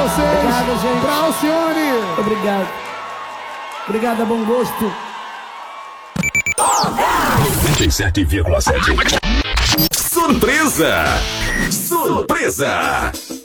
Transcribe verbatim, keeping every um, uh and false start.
vocês. Obrigado, gente. Pra Alcione. Obrigado. Obrigado, bom gosto. noventa e sete vírgula sete. Surpresa! Surpresa!